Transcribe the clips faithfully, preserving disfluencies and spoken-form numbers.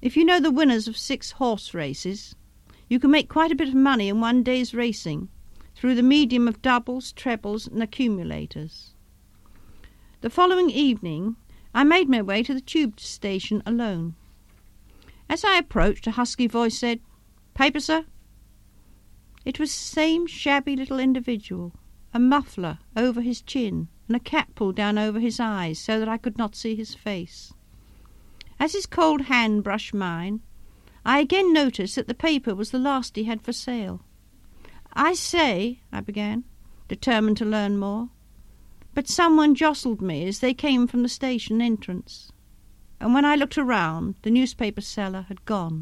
If you know the winners of six horse races, you can make quite a bit of money in one day's racing through the medium of doubles, trebles, and accumulators. The following evening, I made my way to the tube station alone. As I approached, a husky voice said, "Paper, sir?" It was the same shabby little individual, a muffler over his chin and a cap pulled down over his eyes so that I could not see his face. As his cold hand brushed mine, I again noticed that the paper was the last he had for sale. "I say," I began, determined to learn more, but someone jostled me as they came from the station entrance, and when I looked around, the newspaper seller had gone.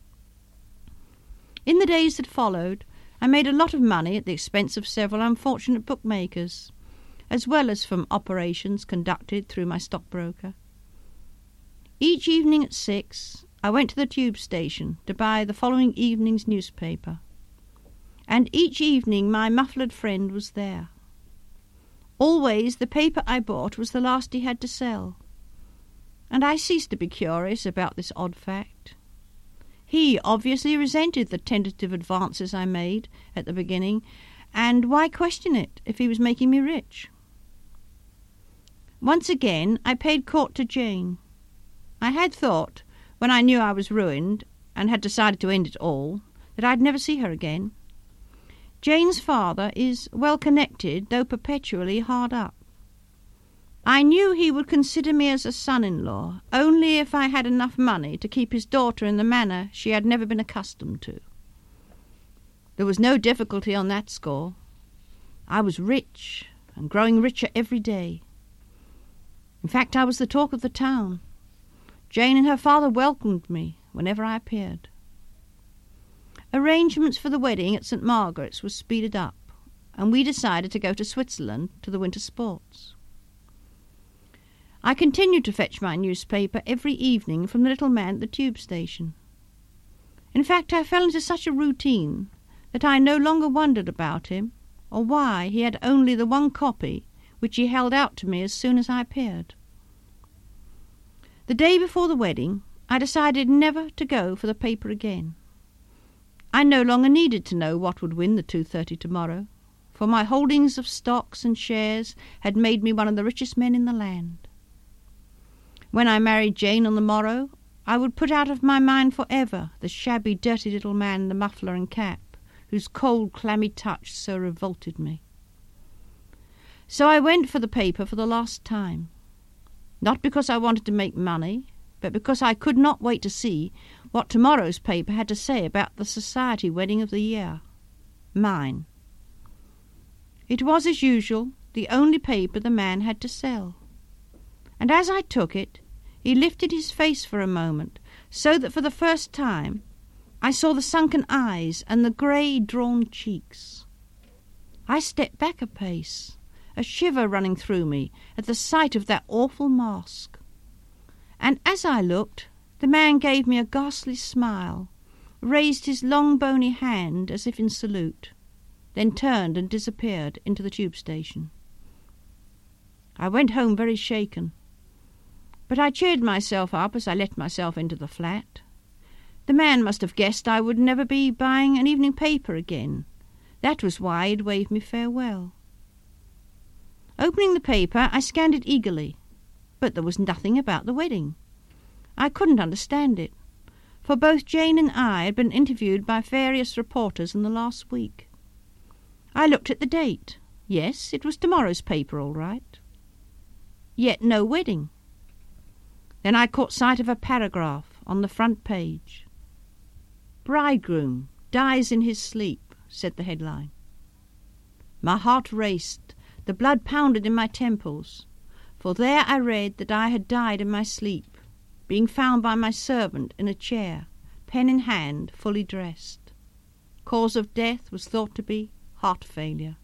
In the days that followed, I made a lot of money at the expense of several unfortunate bookmakers, as well as from operations conducted through my stockbroker. Each evening at six, I went to the tube station to buy the following evening's newspaper, and each evening my muffled friend was there. Always the paper I bought was the last he had to sell, and I ceased to be curious about this odd fact. He obviously resented the tentative advances I made at the beginning, and why question it if he was making me rich? Once again I paid court to Jane. I had thought, when I knew I was ruined and had decided to end it all, that I'd never see her again. Jane's father is well connected, though perpetually hard up. I knew he would consider me as a son-in-law only if I had enough money to keep his daughter in the manner she had never been accustomed to. There was no difficulty on that score. I was rich and growing richer every day. In fact, I was the talk of the town. Jane and her father welcomed me whenever I appeared. Arrangements for the wedding at Saint Margaret's were speeded up, and we decided to go to Switzerland to the winter sports. I continued to fetch my newspaper every evening from the little man at the tube station. In fact, I fell into such a routine that I no longer wondered about him, or why he had only the one copy which he held out to me as soon as I appeared. The day before the wedding, I decided never to go for the paper again. I no longer needed to know what would win the two thirty tomorrow, for my holdings of stocks and shares had made me one of the richest men in the land. When I married Jane on the morrow, I would put out of my mind for ever the shabby, dirty little man in the muffler and cap, whose cold, clammy touch so revolted me. So I went for the paper for the last time. Not because I wanted to make money, but because I could not wait to see what tomorrow's paper had to say about the society wedding of the year. Mine. It was, as usual, the only paper the man had to sell. And as I took it, he lifted his face for a moment, so that for the first time I saw the sunken eyes and the grey, drawn cheeks. I stepped back a pace, a shiver running through me at the sight of that awful mask. And as I looked, the man gave me a ghastly smile, raised his long bony hand as if in salute, then turned and disappeared into the tube station. I went home very shaken, but I cheered myself up as I let myself into the flat. The man must have guessed I would never be buying an evening paper again. That was why he'd waved me farewell. Opening the paper, I scanned it eagerly, but there was nothing about the wedding. I couldn't understand it, for both Jane and I had been interviewed by various reporters in the last week. I looked at the date. Yes, it was tomorrow's paper, all right. Yet no wedding. Then I caught sight of a paragraph on the front page. "Bridegroom dies in his sleep," said the headline. My heart raced. The blood pounded in my temples, for there I read that I had died in my sleep, being found by my servant in a chair, pen in hand, fully dressed. Cause of death was thought to be heart failure.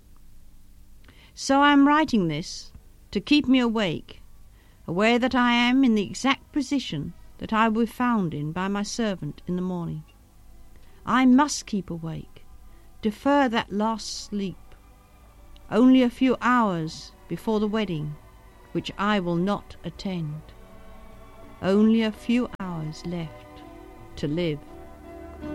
So I am writing this to keep me awake, aware that I am in the exact position that I will be found in by my servant in the morning. I must keep awake, defer that last sleep. Only a few hours before the wedding, which I will not attend. Only a few hours left. to live.